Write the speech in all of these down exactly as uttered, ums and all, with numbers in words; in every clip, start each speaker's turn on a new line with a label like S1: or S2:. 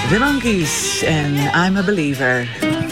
S1: The Monkees en I'm a Believer.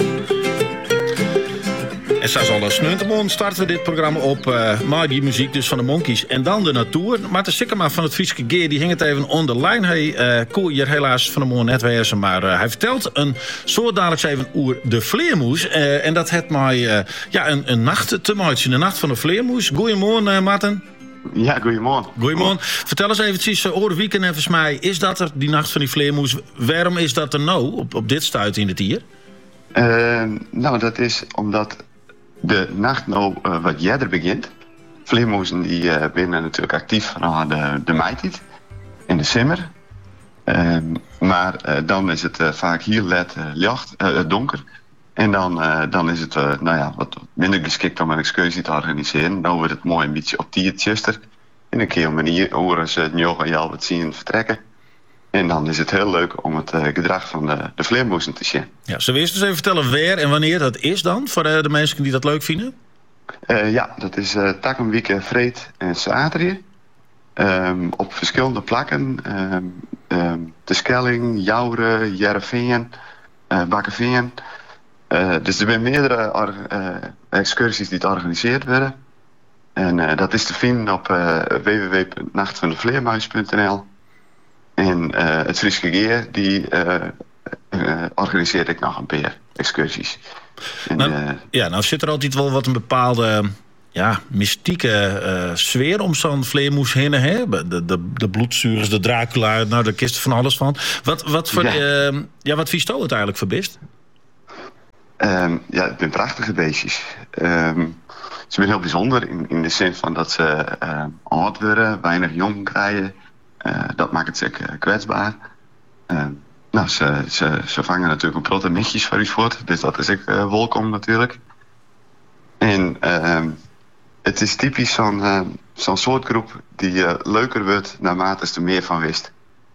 S2: En zoals al een snuntemon starten we dit programma op uh, maar die muziek dus van de Monkees. En dan de natuur. Maarten Sikkema van het Frieske Geer, die hing het even on the line. Hij uh, kon hier helaas van de morgen net wezen, maar uh, hij vertelt een soort dadelijks even oer de vleermoes. Uh, en dat het mij uh, ja, een, een nacht te maken, de nacht van de vleermoes. Goeiemorgen, uh, Maarten.
S3: Ja, goeiemorgen.
S2: Goeiemorgen. Vertel eens eventjes, uh, oor weekend en volgens mij, is dat er, die nacht van die vleermoes? Waarom is dat er nou, op, op dit stuit in het hier?
S3: Uh, nou, dat is omdat de nacht nou uh, wat eerder begint. Vleermoezen die uh, binnen natuurlijk actief van de, de meitijd in de simmer. Uh, maar uh, dan is het uh, vaak heel let uh, licht, uh, donker. En dan, uh, dan is het uh, nou ja, wat minder geschikt om een excursie te organiseren. Dan wordt het mooi een beetje op die tjuster. En dan kun je op een manier horen ze het nog en jou wat zien vertrekken. En dan is het heel leuk om het uh, gedrag van de, de vleermoezen te zien.
S2: Ja, zullen we eerst eens even vertellen waar en wanneer dat is dan? Voor de, de mensen die dat leuk vinden?
S3: Uh, ja, dat is uh, Takkenwieke, Vreed en Saterje. Um, op verschillende plekken. Um, um, de Schelling, Jouren, Jereveen, uh, Bakkeveen. Uh, dus er zijn meerdere uh, excursies die het georganiseerd worden. En uh, dat is te vinden op uh, w w w punt nacht van de vleermuis punt n l. En uh, het Frieske Geer die uh, uh, organiseert ik nog een paar excursies. En,
S2: nou,
S3: uh,
S2: ja, nou zit er altijd wel wat een bepaalde ja, mystieke uh, sfeer om zo'n vleermoes heen. Hè? De, de, de bloedzuigers, de Dracula, nou daar kist er van alles van. Wat, wat, voor, ja. Uh, ja, wat vies het eigenlijk voor best?
S3: Um, ja, het zijn prachtige beestjes. Um, ze zijn heel bijzonder in, in de zin van dat ze uh, oud worden, weinig jong krijgen. Uh, dat maakt het zeker uh, kwetsbaar. Uh, nou, ze, ze, ze vangen natuurlijk een protte mitjes voor u voort, dus dat is ook uh, welkom natuurlijk. En uh, het is typisch zo'n, uh, zo'n soort groep die uh, leuker wordt naarmate ze er meer van wist.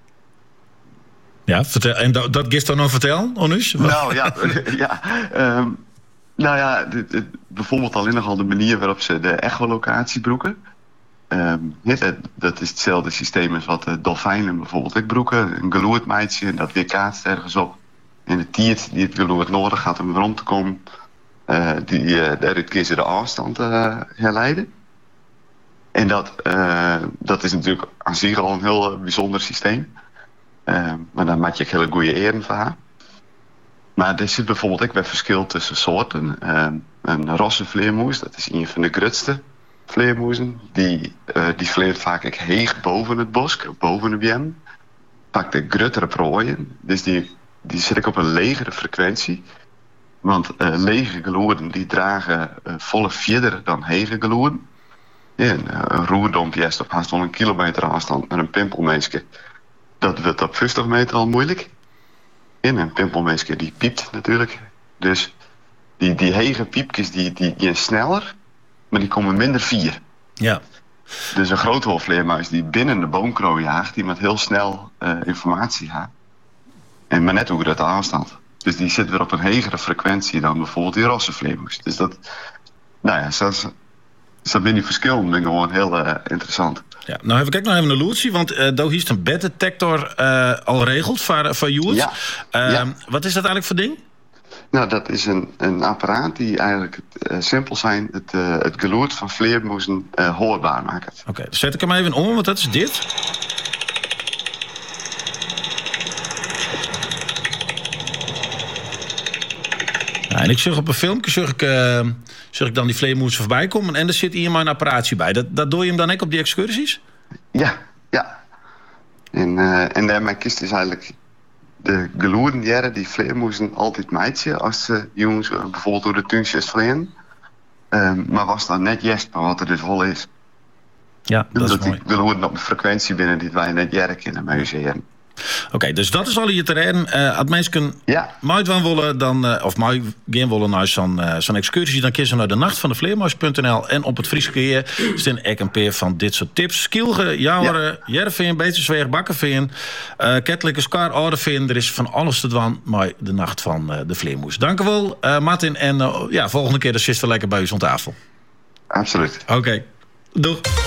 S2: Ja, vertel, en dat, dat gist dan nog vertellen, Onus?
S3: Nou ja, ja um, nou ja, dit, dit, bijvoorbeeld alleen nogal de manier waarop ze de echolocatie broeken. Um, dat, dat is hetzelfde systeem als wat de dolfijnen bijvoorbeeld ook broeken. Een geloerd meidje en dat weer kaatst ergens op. En de tiert die het geloerd nodig had om rond te komen, uh, die, uh, daaruit kun je de afstand uh, herleiden. En dat, uh, dat is natuurlijk aan zich al een heel uh, bijzonder systeem. Uh, maar dan maak je ook hele goede eren van haar. Maar er zit bijvoorbeeld ook weer verschil tussen soorten. Uh, een rosse vleermoes, dat is een van de grootste vleermoezen. Die, uh, die vleert vaak ook heeg boven het bosk, boven de bien. Pakt de gruttere prooien. Dus die, die zit ook op een legere frequentie. Want uh, lege geloerden die dragen uh, volle verder dan hege geloerden. Ja, een, uh, een roerdompje is op haast wel een kilometer afstand met een pimpelmeesje. Dat wordt op vijftig meter al moeilijk. En een pimpelmeesje die piept natuurlijk. Dus die, die hege piepjes die, die, die zijn sneller, maar die komen minder vier.
S2: Ja.
S3: Dus een groothoofdvleermuis die binnen de boomkroon jaagt, die met heel snel uh, informatie gaat. En maar net hoe dat de afstand. Dus die zit weer op een hegere frequentie dan bijvoorbeeld die rosse vleermuis. Dus dat, nou ja, zoals, dus dat ben die verschillen ben gewoon heel uh, interessant.
S2: Ja, nou even kijken nog even naar Loertje, want uh, daar is een beddetector uh, al regeld voor, voor Joert.
S3: Ja.
S2: Uh,
S3: ja.
S2: Wat is dat eigenlijk voor ding?
S3: Nou, dat is een, een apparaat die eigenlijk uh, simpel zijn het, uh, het geloerd van vleermuizen uh, hoorbaar maken.
S2: Oké, okay, dan zet ik hem even om, want dat is dit. Ja, en ik zag op een filmpje zag ik, uh, zag ik dan die vleermuizen voorbij komen en er zit hier maar een apparaatje bij. Dat, dat doe je hem dan ook op die excursies?
S3: Ja, ja. En, uh, en daarmee kiest is eigenlijk de geloerden jaren die vleermuizen altijd meidje als ze jongens bijvoorbeeld door de tuintjes vliegen. Um, maar was dan net juist maar wat er dus vol is.
S2: Ja, dat
S3: dus
S2: is mooi.
S3: Die geloerden op een frequentie binnen die wij net jaren kunnen museren.
S2: Oké, okay, dus dat is al je terrein. Uh, als mensen
S3: ja.
S2: mij van willen, dan, uh, of mij gaan willen naar zo'n, uh, zo'n excursie, dan kiezen naar de nacht van de vleermuis punt n l en op het Frieske Geer staan ook een paar van dit soort tips. Skilge, Jouweren, ja. Jereveen, Betersweg, Bakkeveen, uh, Kettelijke, Skar, Ouderveen. Er is van alles te doen maar de nacht van uh, de vleermuis. Dank u wel, uh, Martin. En uh, ja, volgende keer de zit er lekker bij u aan tafel.
S3: Absoluut.
S2: Oké, okay. Doeg.